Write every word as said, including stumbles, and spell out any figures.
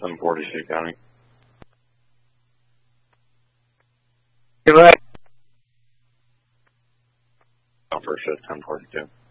seven forty-two County. Go ahead. First shift ten forty-two.